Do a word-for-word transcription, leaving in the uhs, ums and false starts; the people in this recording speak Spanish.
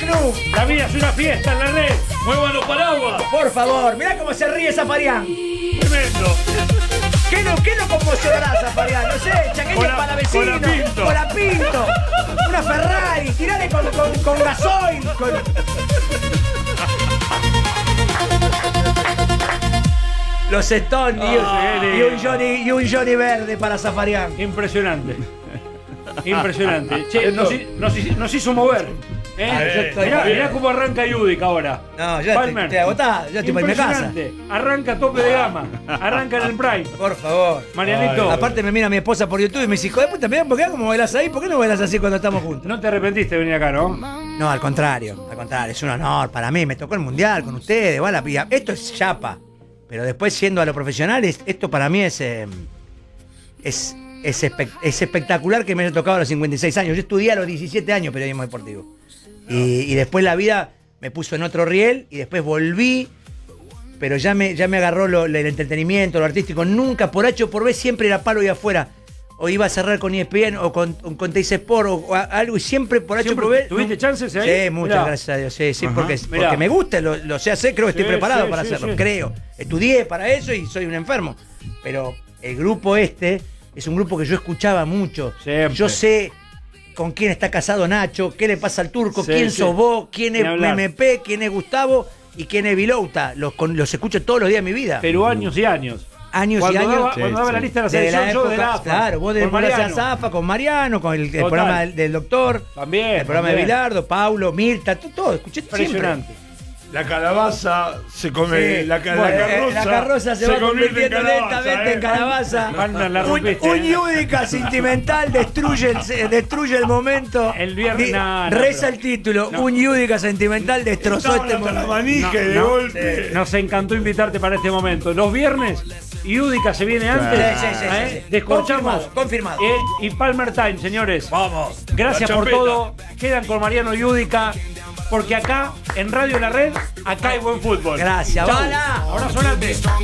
menú. La vida es una fiesta en la red. ¡Muevan los paraguas! Por favor, mirá cómo se ríe Zafarian. Tremendo. ¿Qué no, qué no conmocionará Zafarian? No sé, chaqueño Con la- para vecino. con la Pinto. Con la Pinto. Una Ferrari. Tirale con, con, con gasoil. Con... Los Stones y, Ah, y un Johnny, y un Johnny verde para Zafarian. Impresionante. Impresionante. Che, nos, hi- nos hi- nos hizo mover. ¿eh? Ah, yo estoy- Mirá, mirá cómo arranca Yudica ahora. No, ya Palmer. estoy, estoy agotado. Ya estoy para irme a casa. Impresionante. Arranca a tope de gama. Arranca en el Prime. Por favor. Marianito, Aparte me mira mi esposa por YouTube y me dice, hijo de puta, mirá, ¿por qué cómo bailas ahí? ¿Por qué no bailas así cuando estamos juntos? no te arrepentiste de venir acá, ¿no? No, al contrario, al contrario, es un honor para mí. Me tocó el mundial con ustedes, va la pilla. Esto es chapa. Pero después, siendo a lo profesional, es- esto para mí es, eh, es, es, espe- es espectacular que me haya tocado a los cincuenta y seis años. Yo estudié a los diecisiete años periodismo deportivo. Y, y después la vida me puso en otro riel y después volví. Pero ya me, ya me agarró lo- el entretenimiento, lo artístico. Nunca, por H o por B, siempre era palo y afuera. O iba a cerrar con E S P N o con, con Teis Sport o, o a- algo y siempre por H o Siempre por B. ¿Tuviste no- chances ahí? Sí, muchas Mirá. gracias a Dios. Sí, sí, Ajá. porque, Mirá. porque me gusta, lo, lo sé hacer, creo que estoy Sí, preparado sí, para sí, hacerlo, sí. creo. Estudié para eso y soy un enfermo. Pero el grupo este es un grupo que yo escuchaba mucho. Siempre. Yo sé con quién está casado Nacho, qué le pasa al turco, Sí, quién sí. sos vos, quién Ni es hablar. M P, quién es Gustavo y quién es Vilouta. Los, con- los escucho todos los días de mi vida. Pero años y años. Años Cuando y años. daba, Sí, cuando daba sí. la lista de la De selección, la yo de época, la A F A. claro, vos de Con Mariano. Zafa con Mariano, con el, el Total. programa del, del doctor, También. el programa de también. Bilardo, Paulo, Mirta, todo, todo escuché siempre. Impresionante. La calabaza se come. Sí. La, ca- Bueno, la eh, carroza, la carroza se, va convierte convirtiendo en calabaza, lentamente eh. en calabaza. Palmer, la Un, rompiste. un Yudica sentimental destruye el, se- destruye el momento. El viernes- Di- no, no, reza pero- el título. no. Un Yudica sentimental destrozó Estaban este hasta la momento. manija No, de no. golpe. Nos encantó invitarte para este momento. Los viernes, Yudica se viene antes. Sí, sí, sí, ¿eh? sí, sí. Descorchamos. Confirmado, confirmado. Eh, y Palmer Time, señores. Vamos. Gracias La por champeta. todo. Quedan con Mariano Yudica. Porque acá, en Radio La Red, acá hay buen fútbol. Gracias. Chau. Bala. Ahora sonante.